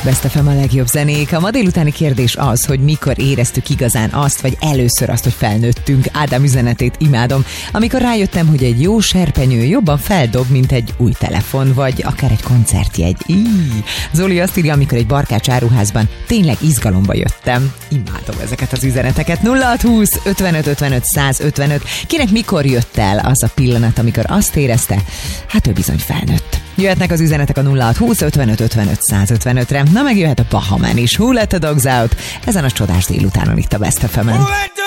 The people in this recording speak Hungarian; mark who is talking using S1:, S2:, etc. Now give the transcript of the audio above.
S1: Best FM a legjobb zenék. A ma délutáni kérdés az, hogy mikor éreztük igazán azt, vagy először azt, hogy felnőttünk. Ádám üzenetét imádom. Amikor rájöttem, hogy egy jó serpenyő jobban feldob, mint egy új telefon, vagy akár egy koncertjegy. Zoli azt írja, amikor egy barkács áruházban tényleg izgalomba jöttem. Imádom ezeket az üzeneteket. 0620 55 55 155. Kinek mikor jött el az a pillanat, amikor azt érezte, hát ő bizony felnőtt. Jöhetnek az üzenetek a 0620 55 55 155-re. Na meg jöhet a Bahaman is. Who let the dogs out? Ezen a csodás délutánon itt a Best FM-en.